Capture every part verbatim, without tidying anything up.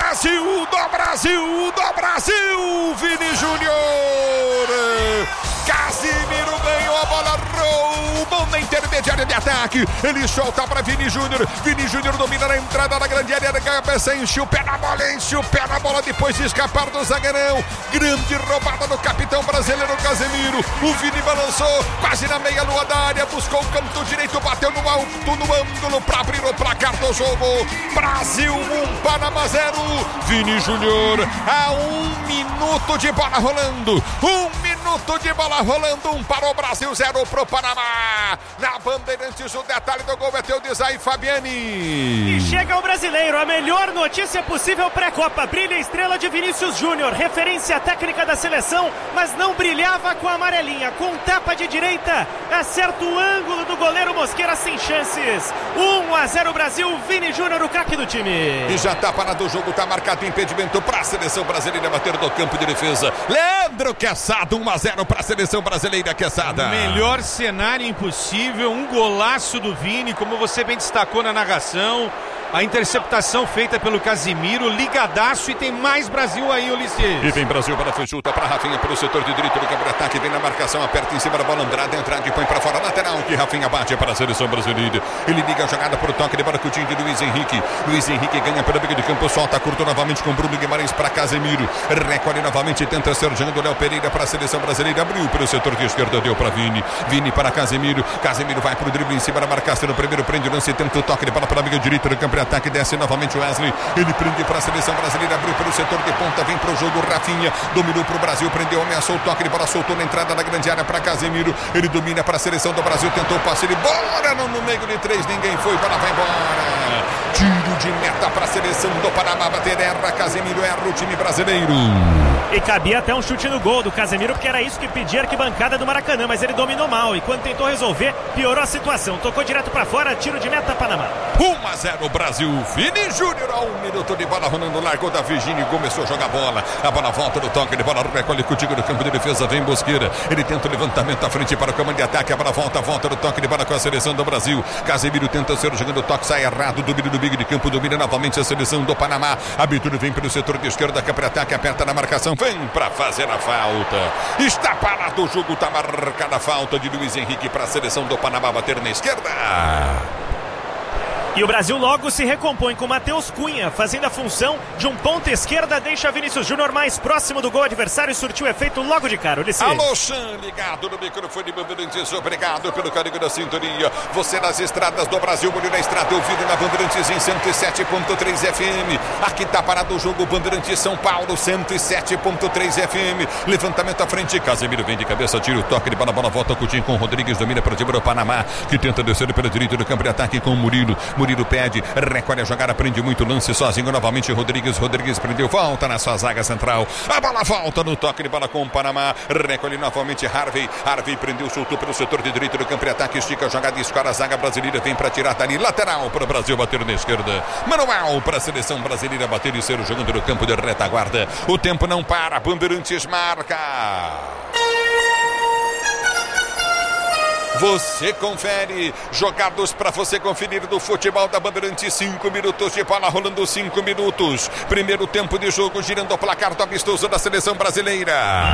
Brasil, do Brasil, do Brasil, Vini Júnior. Casemiro ganhou a bola, roubou na intermediária de ataque. Ele solta para Vini Júnior. Vini Júnior domina na entrada da grande área. Cabeça, enche o pé na bola, enche o pé na bola depois de escapar do zagueirão. Grande roubada do capitão brasileiro Casemiro. O Vini balançou quase na meia lua da área. Buscou o canto direito, bateu no alto, no ângulo para abrir o placar do jogo. Brasil um, Panamá zero. Vini Júnior a um minuto de bola rolando. Um minuto de bola rolando, um para o Brasil, zero para o Panamá. Na Bandeirantes, o detalhe do gol é teu de Zay Fabiani. E chega o brasileiro, a melhor notícia possível pré-copa. Brilha a estrela de Vinícius Júnior, referência técnica da seleção, mas não brilhava com a amarelinha. Com tapa de direita, acerta o ângulo do goleiro Mosqueira sem chances. um a zero Brasil, Vini Júnior, o craque do time. E já tá parado o jogo, tá marcado impedimento para a seleção brasileira bater do campo de defesa. Leandro Quesada, um a zero para a seleção brasileira, Quesada. Melhor cenário impossível, um golaço do Vini, como você bem destacou na narração. A interceptação feita pelo Casemiro, ligadaço, e tem mais Brasil aí, Ulisses. E vem Brasil para a chuta para Rafinha pelo setor de direito do campo de ataque, vem na marcação, aperta em cima da bola, Andrade, Andrade põe para fora, lateral, que Rafinha bate para a seleção brasileira. Ele liga a jogada por toque de bola, Coutinho de Luiz Henrique. Luiz Henrique ganha pela briga de campo, solta, curto novamente com Bruno Guimarães para Casemiro. Recolhe novamente, tenta ser Jando Léo Pereira para a seleção brasileira, abriu pelo setor de esquerda, deu para Vini. Vini para Casemiro, Casemiro vai para o drible em cima da marcação, no primeiro prende o lance, tenta o toque de bola para a briga direita do campo de ataque, desce novamente o Wesley, ele prende para a seleção brasileira, abriu pelo setor de ponta, vem para o jogo, Rafinha, dominou para o Brasil, prendeu, ameaçou o toque de bola, soltou na entrada da grande área para Casemiro, ele domina para a seleção do Brasil, tentou o passe, ele bora no, no meio de três, ninguém foi, para vai embora, tiro de meta para a seleção do Panamá, bater, erra, Casemiro, erra o time brasileiro. E cabia até um chute no gol do Casemiro, porque era isso que pedia a arquibancada do Maracanã, mas ele dominou mal e quando tentou resolver, piorou a situação, tocou direto para fora, tiro de meta, Panamá. um a zero Brasil, Vini Júnior a um minuto de bola rolando, largou da Virgínia e começou a jogar bola, a bola volta no toque de bola, recolhe contigo no campo de defesa, vem Mosqueira, ele tenta o levantamento à frente para o comando de ataque, a bola volta, volta no toque de bola com a seleção do Brasil, Casemiro tenta ser jogando o toque, sai errado, domínio do big de campo, domina novamente a seleção do Panamá, abertura vem pelo setor de esquerda, que para ataque, aperta na marcação, vem para fazer a falta, está parado o jogo, está marcada a falta de Luiz Henrique para a seleção do Panamá bater na esquerda. E o Brasil logo se recompõe com Matheus Cunha, fazendo a função de um ponta esquerda, deixa Vinícius Júnior mais próximo do gol adversário e surtiu efeito logo de cara. Ulisses. Alô, Chan, ligado no microfone Bandeirantes, obrigado pelo carinho da sintonia. Você nas estradas do Brasil, olho na estrada, ouvido na Bandeirantes em cento e sete ponto três F M. Aqui tá parado o jogo, Bandeirantes São Paulo, cento e sete ponto três F M. Levantamento à frente, Casemiro vem de cabeça, tira o toque de bola, bola volta, Coutinho com Rodrigues, domina para o Panamá, que tenta descer pela direita do campo de ataque com o Murilo. Murilo pede, recolhe a jogada, prende muito lance sozinho novamente, Rodrigues, Rodrigues prendeu, volta na sua zaga central, a bola volta no toque de bola com o Panamá, recolhe novamente Harvey, Harvey prendeu, soltou pelo setor de direito do campo de ataque, estica a jogada, escora a zaga brasileira, vem para tirar dali, lateral para o Brasil bater na esquerda, manual para a seleção brasileira bater e ser jogando no campo de retaguarda, o tempo não para, Bandeirantes marca. Você confere, jogados para você conferir do futebol da Bandeirantes, cinco minutos de bola rolando, cinco minutos. Primeiro tempo de jogo, girando o placar do amistoso da seleção brasileira.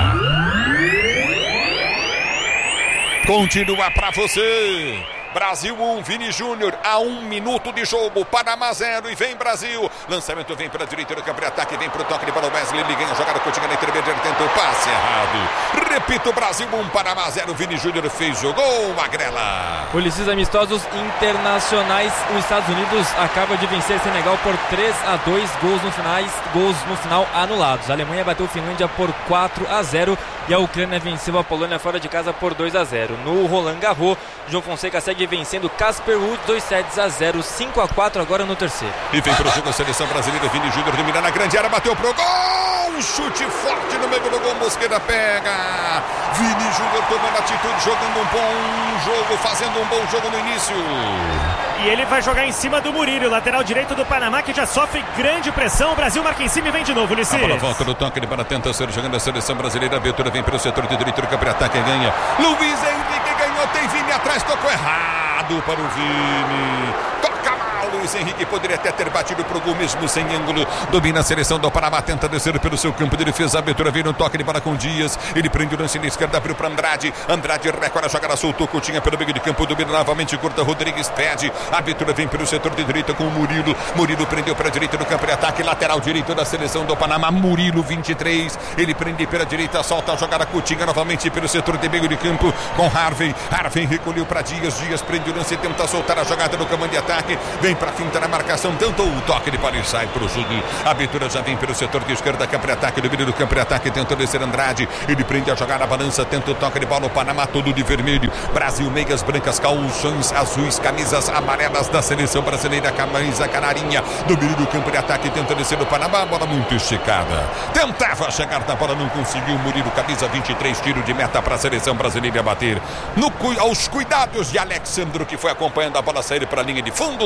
Continua para você. Brasil um, Vini Júnior a um minuto de jogo, Panamá zero e vem Brasil, lançamento vem pela direita do campo de ataque, vem pro toque de bola, Wesley, ele ganha a jogada, continua na intermediária, tenta o passe errado, repito, Brasil um, Panamá zero, Vini Júnior fez o gol, Magrela. Ulisses, amistosos internacionais, os Estados Unidos acaba de vencer Senegal por três a dois, gols no, finais, gols no final anulados, a Alemanha bateu Finlândia por quatro a zero e a Ucrânia venceu a Polônia fora de casa por dois a zero, no Roland Garros, João Fonseca segue vencendo Casper Ruud, dois sets a zero, cinco a quatro agora no terceiro. E vem para o jogo a seleção brasileira, Vini Júnior domina na grande área, bateu pro gol, chute forte no meio do gol, Mosqueira pega, Vini Júnior tomando atitude, jogando um bom jogo, fazendo um bom jogo no início. E ele vai jogar em cima do Murilo, lateral direito do Panamá, que já sofre grande pressão, o Brasil marca em cima e vem de novo, Ulisses. A bola volta no toque de bola, tenta ser jogando a seleção brasileira, a abertura vem pelo setor de direito do campo de ataque, ganha, Luiz Henrique ganhou, tem Vini atrás, tocou errado para o Vini, toca mal Luiz Henrique, poderia até ter batido pro gol mesmo sem ângulo. Domina a seleção do Panamá, tenta descer pelo seu campo de defesa. A abertura veio no toque de bola com Dias. Ele prende o lance na esquerda, abriu para Andrade. Andrade recolhe a jogada, soltou Coutinho pelo meio de campo. Domina novamente, curta. Rodrigues pede. A abertura vem pelo setor de direita com o Murilo. Murilo prendeu para a direita no campo de ataque. Lateral direito da seleção do Panamá. Murilo, vinte e três. Ele prende pela direita, solta a jogada. Coutinho novamente pelo setor de meio de campo com Harvey. Harvey recolheu para Dias. Dias prende o lance, tenta soltar a jogada no comando de ataque. Vem para finta na marcação. Tentou o toque de bola e sai para o jogo. A abertura já vem pelo setor de esquerda. Campo de ataque. Domínio do campo de ataque. Tentou descer Andrade. Ele prende a jogada, balança, tenta o toque de bola. O Panamá todo de vermelho. Brasil, meias brancas, calções azuis, camisas amarelas da seleção brasileira. Camisa canarinha. Domínio do campo de ataque. Tenta descer o Panamá. Bola muito esticada. Tentava chegar na bola, não conseguiu. Murilo, camisa vinte e três, tiro de meta para a seleção brasileira bater. No, aos cuidados de Alexandro, que foi acompanhando a bola sair para a linha de fundo.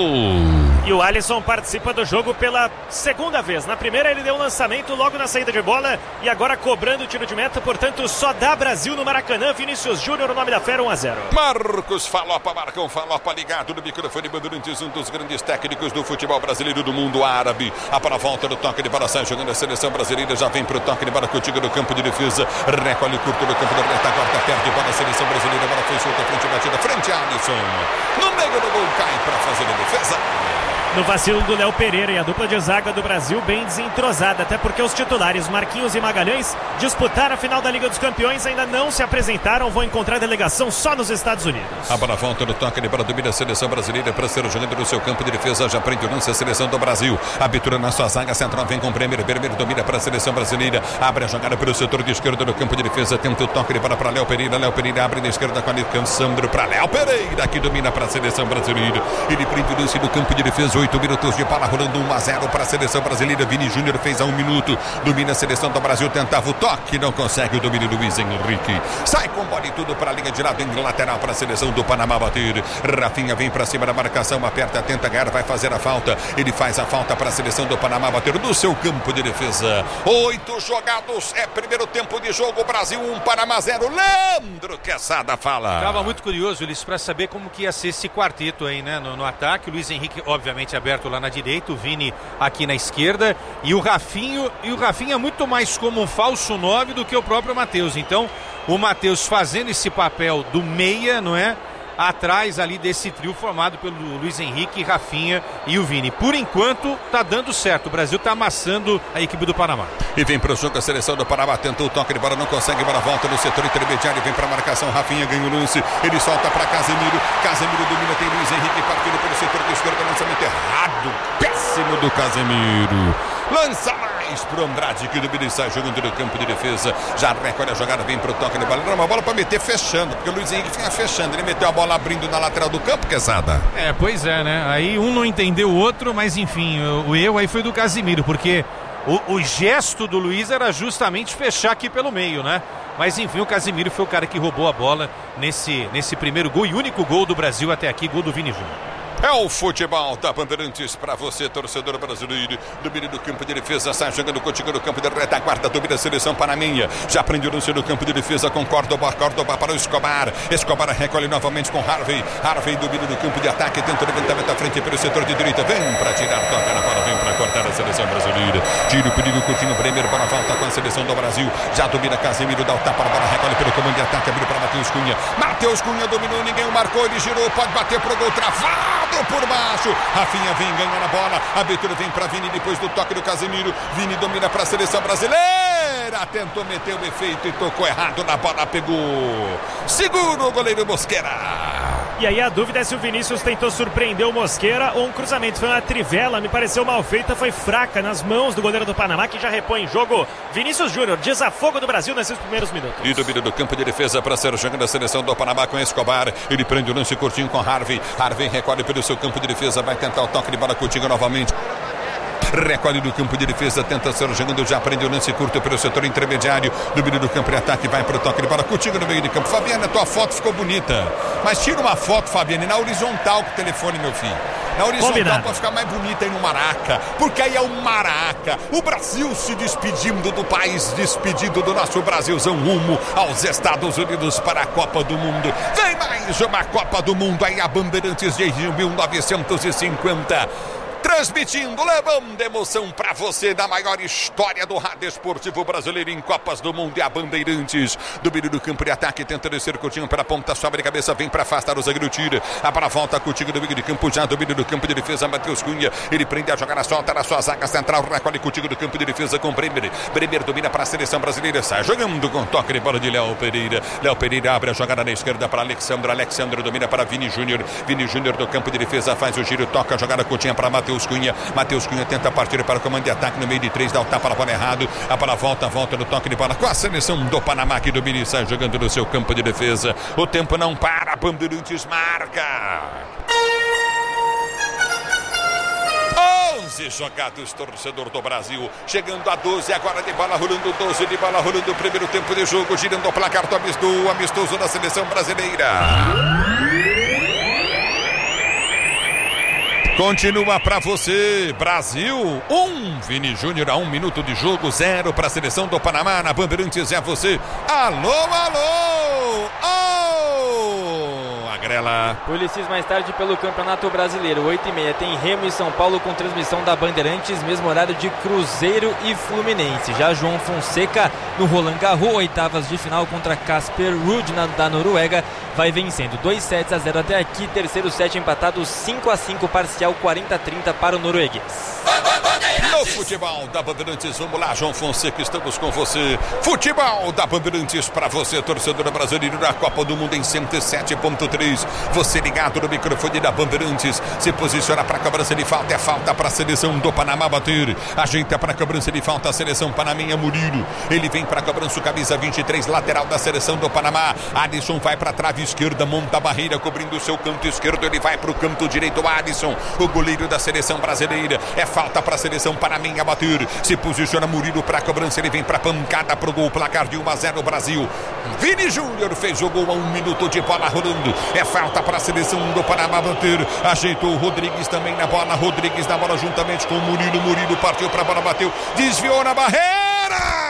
E o Alisson participa do jogo pela segunda vez. Na primeira ele deu um lançamento logo na saída de bola e agora cobrando o tiro de meta, portanto só dá Brasil no Maracanã. Vinícius Júnior, o nome da fera, um a zero. Marcos Falopa, Marcão Falopa ligado no microfone Bandeirantes, um dos grandes técnicos do futebol brasileiro do mundo árabe. A para a volta do toque de bola, sai jogando a seleção brasileira, já vem pro toque de bola contigo no campo de defesa, recolhe curto no campo da retaguarda, perde bola a seleção brasileira, a bola foi solta, frente batida, frente a Alisson. No meio do gol, cai para fazer a defesa. No vacilo do Léo Pereira e a dupla de zaga do Brasil bem desentrosada, até porque os titulares Marquinhos e Magalhães disputaram a final da Liga dos Campeões, ainda não se apresentaram, vão encontrar delegação só nos Estados Unidos. A bola volta no toque de bola, domina a seleção brasileira para ser jogando no seu campo de defesa, já prende o lance a seleção do Brasil. Abertura na sua zaga central, vem com o Bremer, Bremer domina para a seleção brasileira, abre a jogada pelo setor de esquerda no campo de defesa, tenta o toque de bola para Léo Pereira, Léo Pereira abre na esquerda com a Sandro para Léo Pereira, que domina para a seleção brasileira. Ele prende o lance do campo de defesa, oito minutos de bola rolando, um a zero para a seleção brasileira. Vini Júnior fez a um minuto, domina a seleção do Brasil, tentava o toque, não consegue o domínio do Luiz Henrique, sai com bola e tudo para a linha de lado, em lateral para a seleção do Panamá bater. Rafinha vem para cima da marcação, aperta, tenta ganhar, vai fazer a falta, ele faz a falta para a seleção do Panamá bater no seu campo de defesa. Oito jogados, é primeiro tempo de jogo, Brasil um, Panamá zero. Leandro Quesada fala. Estava muito curioso, Ulisses, para saber como que ia ser esse quarteto aí, né, no, no ataque. O Luiz Henrique, obviamente, aberto lá na direita, o Vini aqui na esquerda e o Rafinho, e o Rafinha muito mais como um falso nove do que o próprio Matheus. Então o Matheus fazendo esse papel do meia, não é? Atrás ali desse trio formado pelo Luiz Henrique, Rafinha e o Vini. Por enquanto tá dando certo, o Brasil tá amassando a equipe do Panamá. E vem pro jogo a seleção do Panamá, tentou o toque de bola, não consegue, bola volta no setor intermediário, vem pra marcação, Rafinha ganha o lance, ele solta pra Casemiro, Casemiro domina, tem Luiz Henrique partindo pelo setor de esquerda, lançamento errado, péssimo do Casemiro. Lança mais pro Andrade, que domina e sai jogando no campo de defesa, já recolhe a jogada, vem pro toque de bola, era uma bola pra meter fechando, porque o Luiz Henrique fica fechando, ele meteu a bola abrindo na lateral do campo, Quesada. É, pois é, né? Aí um não entendeu o outro, mas enfim, o, o erro aí foi do Casemiro, porque o, o gesto do Luiz era justamente fechar aqui pelo meio, né? Mas enfim, o Casemiro foi o cara que roubou a bola nesse, nesse primeiro gol e único gol do Brasil até aqui, gol do Vini Júnior. É o futebol da Bandeirantes para você, torcedor brasileiro. Domínio do campo de defesa, sai jogando contigo no campo de retaguarda, domina a seleção panameña. Já prende o lance no campo de defesa com Córdoba, Córdoba para o Escobar. Escobar recolhe novamente com Harvey. Harvey domina no campo de ataque, tenta o levantamento à frente pelo setor de direita. Vem para tirar, toca na bola, vem para cortar a seleção brasileira. Tira o perigo, Coutinho, Bremer, bola volta com a seleção do Brasil. Já domina Casemiro, dá o tapa, a bola recolhe pelo comando de ataque, abriu para Matheus Cunha. Matheus Cunha dominou, ninguém o marcou, ele girou, pode bater pro gol, travado por baixo. Rafinha vem ganhando a bola, a abertura vem para Vini depois do toque do Casemiro. Vini domina para a seleção brasileira, tentou meter o efeito e tocou errado na bola, pegou. Segura o goleiro Mosquera. E aí a dúvida é se o Vinícius tentou surpreender o Mosquera ou um cruzamento. Foi uma trivela, me pareceu mal feita, foi fraca nas mãos do goleiro do Panamá, que já repõe em jogo. Vinícius Júnior, desafogo do Brasil nesses primeiros minutos. E domina do campo de defesa para ser jogando a seleção do Panamá com Escobar. Ele prende o lance curtinho com Harvey. Harvey recolhe pelo seu campo de defesa, vai tentar o toque de bola contigo novamente. recolhe do campo de defesa, tenta ser jogando, já prende o lance curto pelo setor intermediário, do meio do campo de ataque, vai pro toque de bola, contigo no meio de campo. Fabiane, a tua foto ficou bonita, mas tira uma foto, Fabiane, na horizontal com o telefone, meu filho. Na horizontal Combinado. Pra ficar mais bonita aí no Maraca, porque aí é o Maraca, o Brasil se despedindo do país, despedindo do nosso Brasilzão rumo aos Estados Unidos para a Copa do Mundo. Vem mais uma Copa do Mundo aí, a Bandeirantes de mil novecentos e cinquenta. Transmitindo, levando emoção pra você da maior história do rádio esportivo brasileiro em Copas do Mundo, e a Bandeirantes do meio do campo de ataque, tenta descer Coutinho pela ponta, sobe de cabeça, vem pra afastar o zagueiro, tira a para volta, Coutinho do meio de campo, já do meio do campo de defesa, Matheus Cunha, ele prende a jogada, solta na sua zaga central, recolhe Coutinho do campo de defesa com Bremer, Bremer domina para a seleção brasileira, sai jogando com toque de bola de Léo Pereira, Léo Pereira abre a jogada na esquerda para Alexandre, Alexandre domina para Vini Júnior, Vini Júnior do campo de defesa, faz o giro, toca a jogada, Coutinho para Matheus Cunha, Matheus Cunha tenta partir para o comando de ataque no meio de três, dá o tapa na bola errado, a bola volta, volta no toque de bola com a seleção do Panamá que domina e sai jogando no seu campo de defesa. O tempo não para, Bandeirantes marca. onze jogados, torcedor do Brasil, chegando a doze, agora de bola rolando, doze de bola rolando, o primeiro tempo de jogo, girando o placar do amistoso, amistoso da seleção brasileira. Continua pra você, Brasil, um, Vini Júnior a um minuto de jogo, zero para a seleção do Panamá, na Bandeirantes é você. Alô, alô, oh, Agrela. Policis mais tarde pelo Campeonato Brasileiro, oito e meia, tem Remo e São Paulo com transmissão da Bandeirantes, mesmo horário de Cruzeiro e Fluminense. Já João Fonseca no Roland Garros, oitavas de final contra Casper Ruud na, da Noruega, vai vencendo dois sets a zero até aqui, terceiro set empatado cinco a cinco, parcial quarenta a trinta para o norueguês. No futebol da Bandeirantes, vamos lá, João Fonseca, estamos com você. Futebol da Bandeirantes para você, torcedor brasileiro da Copa do Mundo em cento e sete ponto três. Você ligado no microfone da Bandeirantes, se posiciona para a cobrança de falta, é falta para a seleção do Panamá bater. Ajeita para a cobrança de falta a seleção panaменha, Murilo. Ele vem para a cobrança, camisa vinte e três, lateral da seleção do Panamá. Alisson vai para a trave esquerda, monta a barreira, cobrindo o seu canto esquerdo. Ele vai para o canto direito, Alisson, o goleiro da seleção brasileira. É falta para a seleção panaменha bater. Se posiciona Murilo para a cobrança, ele vem para a pancada pro gol, placar de um a zero Brasil. Vini Júnior fez o gol a um minuto de bola rolando. É falta para a seleção do Panamá bater. Ajeitou o Rodrigues também na bola. Rodrigues na bola juntamente com o Murilo. Murilo partiu para a bola, bateu, desviou na barreira.